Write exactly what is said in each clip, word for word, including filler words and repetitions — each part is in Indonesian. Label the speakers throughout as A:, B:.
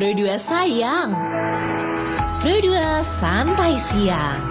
A: Pro dua sayang. Pro dua santai siang.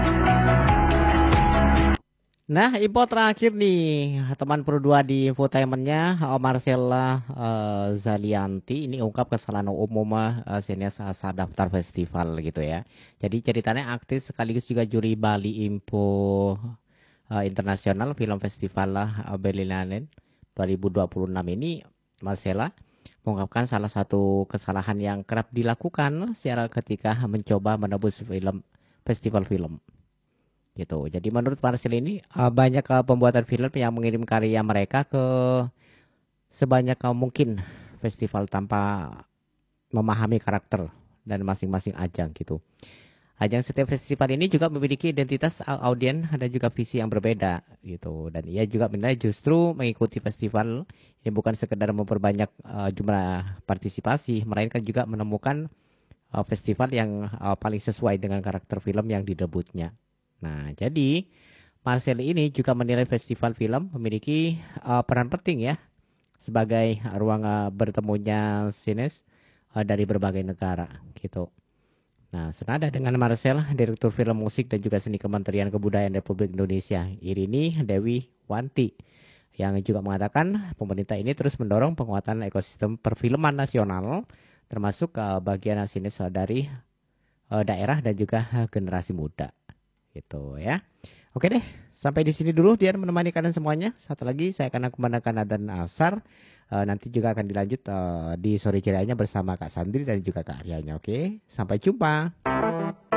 B: Nah, info terakhir nih, teman Pro dua di infotainmentnya, uh, Marcella uh, Zalianti ini ungkap kesalahan umum uh, senior saat daftar festival gitu ya. Jadi ceritanya aktif sekaligus juga juri Bali Info uh, Internasional Film Festival uh, Berlinale dua ribu dua puluh enam ini. Marcella mengungkapkan salah satu kesalahan yang kerap dilakukan secara ketika mencoba menebus film festival film gitu. Jadi menurut Marcel ini uh, banyak uh, pembuatan film yang mengirim karya mereka ke sebanyak uh, mungkin festival tanpa memahami karakter dan masing-masing ajang gitu. Ajang setiap festival ini juga memiliki identitas uh, audien dan juga visi yang berbeda gitu. Dan ia juga menilai justru mengikuti festival ini bukan sekedar memperbanyak uh, jumlah partisipasi, melainkan juga menemukan uh, festival yang uh, paling sesuai dengan karakter film yang didebutnya. Nah, jadi Marcel ini juga menilai festival film memiliki uh, peran penting ya sebagai ruang uh, bertemunya sines uh, dari berbagai negara gitu. Nah, senada dengan Marcel, Direktur Film Musik dan juga Seni Kementerian Kebudayaan Republik Indonesia, Irini Dewi Wanti, yang juga mengatakan pemerintah ini terus mendorong penguatan ekosistem perfilman nasional, termasuk uh, bagian sines uh, dari uh, daerah dan juga uh, generasi muda. Gitu ya. Oke deh, sampai di sini dulu Dian menemani kalian semuanya. Satu lagi saya akan kumandangkan adzan asar. Uh, nanti juga akan dilanjut uh, di sore cerianya bersama Kak Sandri dan juga Kak Aryanya. Oke, sampai jumpa.